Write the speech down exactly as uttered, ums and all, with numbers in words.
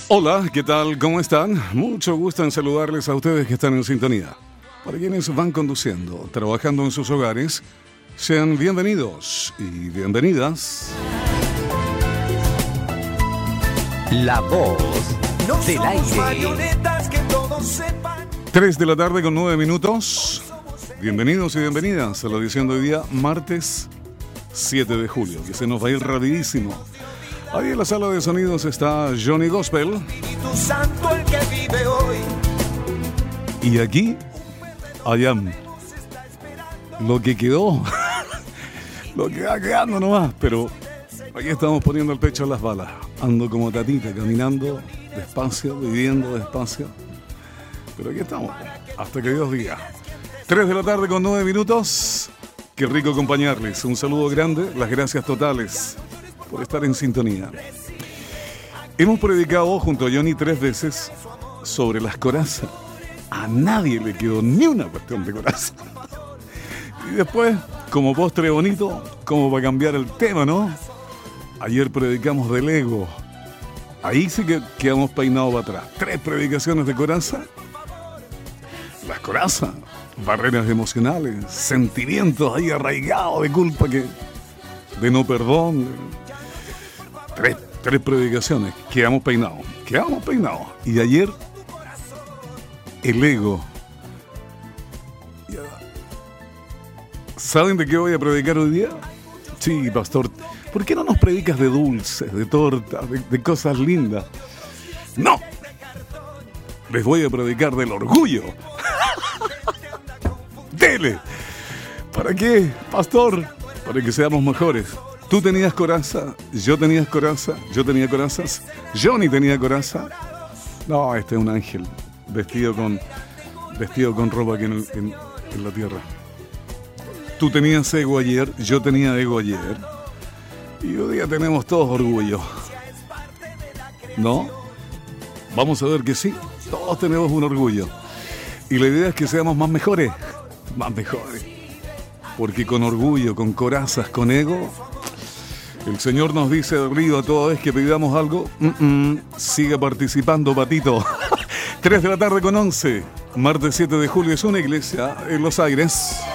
Hola, ¿qué tal? ¿Cómo están? Mucho gusto en saludarles a ustedes que están en sintonía. Para quienes van conduciendo, trabajando en sus hogares, sean bienvenidos y bienvenidas. La voz del aire. tres de la tarde con nueve minutos. Bienvenidos y bienvenidas a la edición de hoy día, martes siete de julio, que se nos va a ir rapidísimo. Ahí en la sala de sonidos está Johnny Gospel. Y aquí, I am. Lo que quedó, lo que va quedando nomás, pero aquí estamos poniendo el pecho a las balas. Ando como tatita, caminando despacio, viviendo despacio. Pero aquí estamos, hasta que Dios diga. tres de la tarde con nueve minutos. Qué rico acompañarles. Un saludo grande, las gracias totales por estar en sintonía. Hemos predicado junto a Johnny tres veces sobre las corazas. A nadie le quedó ni una cuestión de coraza. Y después, como postre bonito, como para cambiar el tema, ¿no? Ayer predicamos del ego. Ahí sí que quedamos peinados para atrás. Tres predicaciones de coraza. Las corazas, barreras emocionales, sentimientos ahí arraigados de culpa, que de no perdón. Tres, tres predicaciones. Quedamos peinados. Quedamos peinados. Y ayer, el ego. ¿Saben de qué voy a predicar hoy día? Sí, pastor. ¿Por qué no nos predicas de dulces, de tortas, de, de cosas lindas? ¡No! Les voy a predicar del orgullo. ¡Dele! ¿Para qué, pastor? Para que seamos mejores. Tú tenías coraza, yo tenía coraza, yo tenía corazas, Johnny tenía coraza. No, este es un ángel vestido con vestido con ropa aquí en, el, en, en la tierra. Tú tenías ego ayer, yo tenía ego ayer. Y hoy día tenemos todos orgullo. ¿No? Vamos a ver que sí, todos tenemos un orgullo. Y la idea es que seamos más mejores. Más mejores. Porque con orgullo, con corazas, con ego, el Señor nos dice de arriba toda vez que pidamos algo, mm-mm, siga participando, patito. tres de la tarde con once. Martes siete de julio es una iglesia en Los Aires.